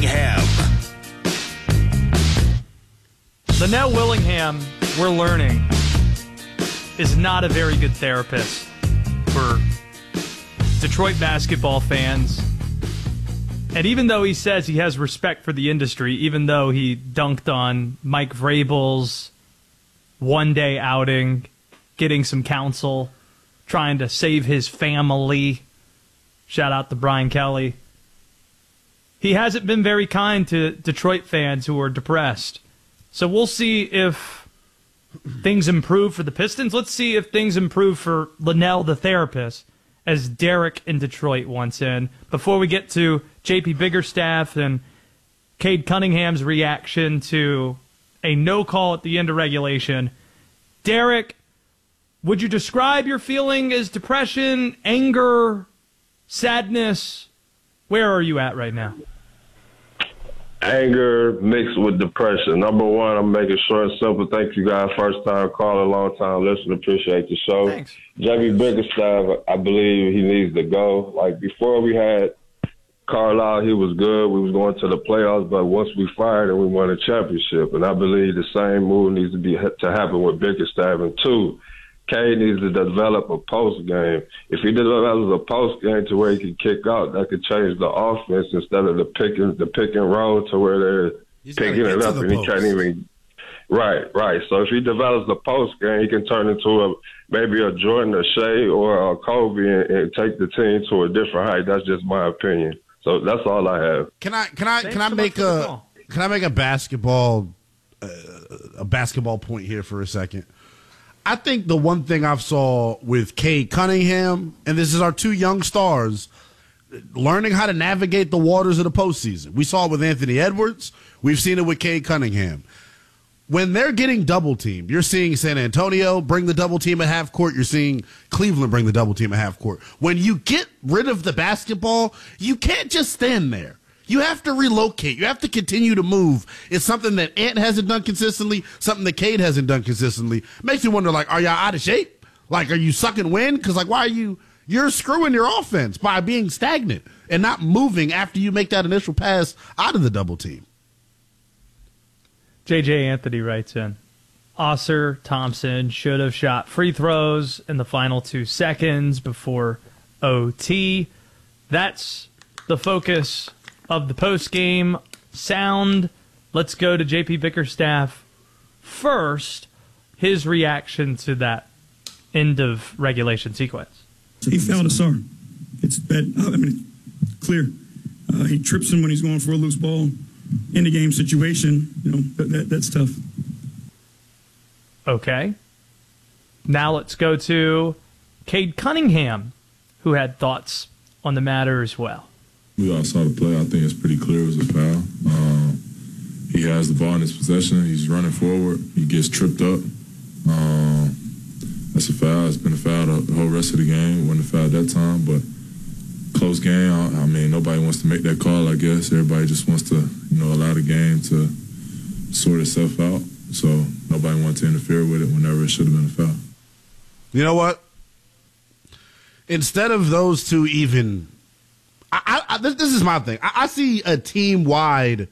Willingham. Linnell Willingham, we're learning, is not a very good therapist for Detroit basketball fans. And even though he says he has respect for the industry, even though he dunked on Mike Vrabel's one-day outing, getting some counsel, trying to save his family, shout out to Brian Kelly, he hasn't been very kind to Detroit fans who are depressed. So we'll see if things improve for the Pistons. Let's see if things improve for Linnell the therapist, as Derek in Detroit wants in. Before we get to JP Biggerstaff and Cade Cunningham's reaction to a no call at the end of regulation, Derek, would you describe your feeling as depression, anger, sadness? Where are you at right now? Anger mixed with depression. Number one, I'm making short and simple. Thank you guys. First time caller, long time listener. Appreciate the show. Thanks. JB Biggerstaff, I believe he needs to go. Like before we had Carlisle, he was good. We was going to the playoffs, but once we fired him, we won a championship. And I believe the same move needs to happen with Biggerstaff. And two, Cade needs to develop a post game. If he develops a post game to where he can kick out, that could change the offense instead of the pick and roll to where they're picking it up and he can't even. Right. So if he develops the post game, he can turn into maybe a Jordan, a Shea, or a Kobe and take the team to a different height. That's just my opinion. So that's all I have. Can I make a basketball point here for a second? I think the one thing I've saw with Cade Cunningham, and this is our two young stars, learning how to navigate the waters of the postseason. We saw it with Anthony Edwards. We've seen it with Cade Cunningham. When they're getting double teamed, you're seeing San Antonio bring the double team at half court. You're seeing Cleveland bring the double team at half court. When you get rid of the basketball, you can't just stand there. You have to relocate. You have to continue to move. It's something that Ant hasn't done consistently, something that Cade hasn't done consistently. Makes you wonder, like, are y'all out of shape? Like, are you sucking wind? Because, like, why are you're screwing your offense by being stagnant and not moving after you make that initial pass out of the double team. JJ Anthony writes in, Oscar Thompson should have shot free throws in the final 2 seconds before OT. That's the focus of the post-game sound. Let's go to JP Bickerstaff first. His reaction to that end of regulation sequence. He fouled Asar. It's bad. I mean, clear. He trips him when he's going for a loose ball. In the game situation, that's tough. Okay. Now let's go to Cade Cunningham, who had thoughts on the matter as well. We all saw the play. I think it's pretty clear it was a foul. He has the ball in his possession. He's running forward. He gets tripped up. That's a foul. It's been a foul the whole rest of the game. It wasn't a foul that time, but close game. I mean, nobody wants to make that call, I guess. Everybody just wants to, allow the game to sort itself out. So nobody wants to interfere with it whenever it should have been a foul. You know what? Instead of those two even... this is my thing. I see a team-wide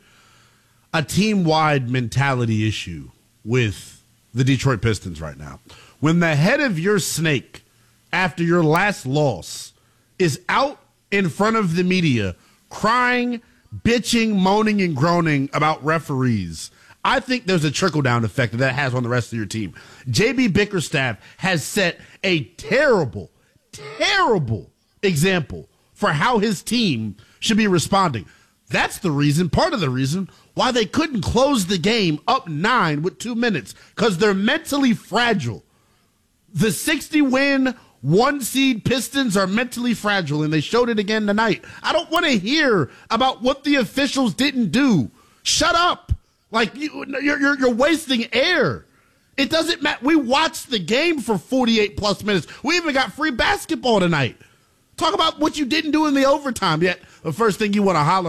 mentality issue with the Detroit Pistons right now. When the head of your snake, after your last loss, is out in front of the media crying, bitching, moaning, and groaning about referees, I think there's a trickle-down effect that has on the rest of your team. J.B. Bickerstaff has set a terrible, terrible example for how his team should be responding. That's the reason, part of the reason, why they couldn't close the game up 9 with 2 minutes, because they're mentally fragile. The 60-win, 1-seed Pistons are mentally fragile, and they showed it again tonight. I don't want to hear about what the officials didn't do. Shut up. Like, you're wasting air. It doesn't matter. We watched the game for 48-plus minutes. We even got free basketball tonight. Talk about what you didn't do in the overtime. Yet the first thing you want to holler